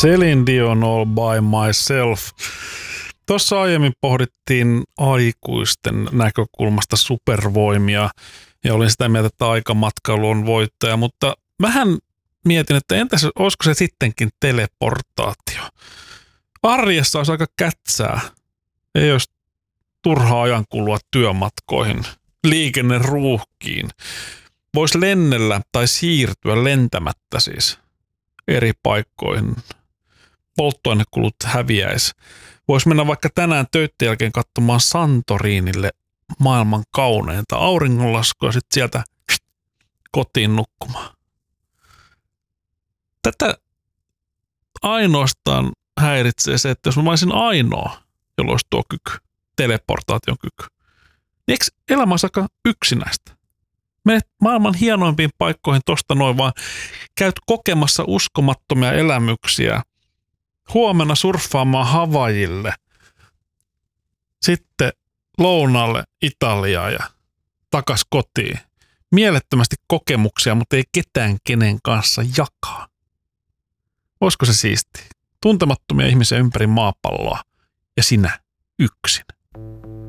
Celine Dion All by Myself. Tuossa aiemmin pohdittiin aikuisten näkökulmasta supervoimia ja olin sitä mieltä, että aikamatkailu on voittaja, mutta vähän mietin, että entäs olisiko se sittenkin teleportaatio? Arjessa olisi aika kätsää. Ei olisi turhaa ajankulua työmatkoihin, liikenneruuhkiin. Voisi lennellä tai siirtyä lentämättä siis eri paikkoihin. Polttoainekulut häviäisi. Voisi mennä vaikka tänään töiden jälkeen katsomaan Santorinille maailman kauneinta auringonlaskua ja sitten sieltä kotiin nukkumaan. Tätä ainoastaan häiritsee se, että jos mä olisin ainoa, jolla olisi tuo kyky, teleportaation kyky, niin eikö elämä olisi aika yksinäistä? Menet maailman hienoimpiin paikkoihin tosta noin, vaan käyt kokemassa uskomattomia elämyksiä. Huomenna surffaamaan Havaijille, sitten lounaalle Italiaan ja takas kotiin. Mielettömästi kokemuksia, mutta ei ketään kenen kanssa jakaa. Olisiko se siistiä? Tuntemattomia ihmisiä ympäri maapalloa ja sinä yksin.